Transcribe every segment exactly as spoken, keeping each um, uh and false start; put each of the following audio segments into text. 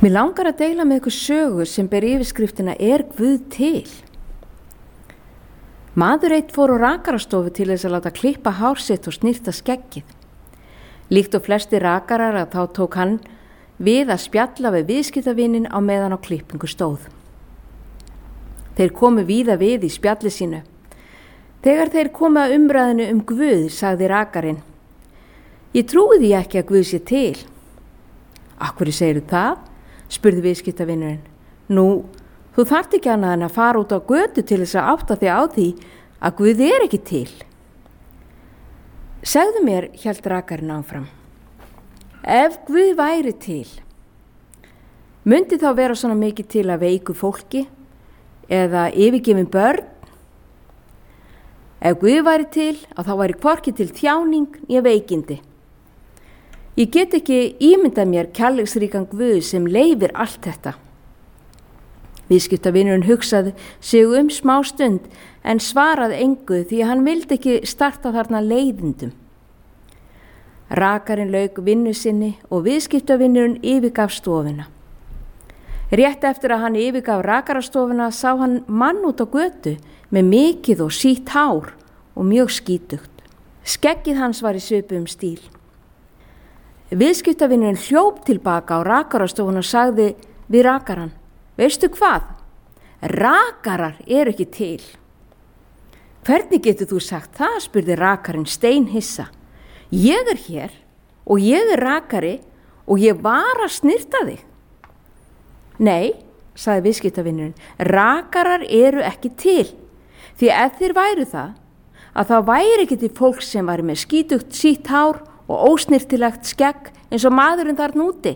Mér langar að deila með ykkur sögu sem ber yfirskriftina Er Guð til? Maður eitt fór á rakarastofu til þess að láta klippa hár sitt og snirta skeggið. Líkt og flesti rakarar að þá tók hann við að spjalla við viðskiptavinin á meðan á klippingu stóð. Þeir komu víða við í spjalli sínu. Þegar þeir komu að umræðinu um Guð, sagði rakarinn: Ég trúi því ekki að Guð sé til. Af hverju segirðu það? Spurði viðskiptavinurinn. Nú, þú þarft ekki annað en að fara út á götu til þess að átta þig á því að Guð er ekki til. Segðu mér, hélt rakarinn áfram, ef Guð væri til, myndi þá vera svona mikið til að veiku fólki eða yfirgefin börn? Ef Guð væri til, að þá væri hvorki til þjáning né veikindi. Ég get ekki ímyndað mér kærleiksríkan Guð sem leyfir allt þetta. Viðskiptavinurinn hugsaði sig um smá stund en svaraði engu því að hann vildi ekki starta þarna leiðindum. Rakarinn lauk vinnu sinni og viðskiptavinurinn yfirgaf stofuna. Rétt eftir að hann yfirgaf rakarastofuna sá hann mann út á götu með mikið og sítt hár og mjög skítugt. Skeggið hans var í svipuðum stíl. Viðskiptavinurinn hljóp tilbaka á rakarastofuna og sagði við rakarann: Veistu hvað? Rakarar eru ekki til. Hvernig getur þú sagt það? Spurði rakarinn steinhissa. Ég er hér og ég er rakari og ég var að snirta þig. Nei, sagði viðskiptavinurinn, rakarar eru ekki til. Því ef þeir væru það, að það væri ekki til fólk sem væri með skítugt sítt hár og ósnirtilegt skegg eins og maðurinn þarna úti.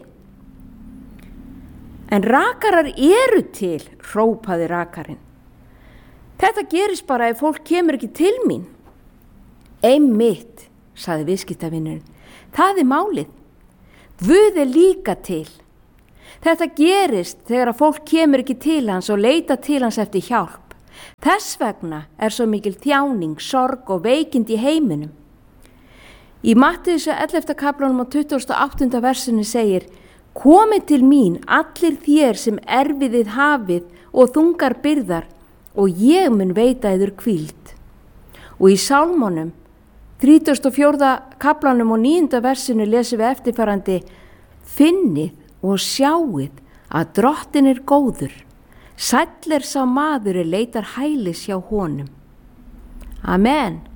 En rakarar eru til, hrópaði rakarinn. Þetta gerist bara ef fólk kemur ekki til mín. Einmitt, sagði viðskiptavinurinn, það er málið. Guð er líka til. Þetta gerist þegar að fólk kemur ekki til hans og leita til hans eftir hjálp. Þess vegna er svo mikil þjáning, sorg og veikind í heiminum. Í Mattheus ellefta kaflanum á tuttugasta og áttunda versinu segir: Komið til mín allir þér sem erfiðið hafið og þungar byrðar og ég mun veita yður hvíld. Og í Sálmonum þrítugasta og fjórða kaflanum og níunda versinu lesum við eftirfarandi: Finnið og sjáið að Drottinn er góður, sæll er sá maður er leitar hælis hjá honum. Amen.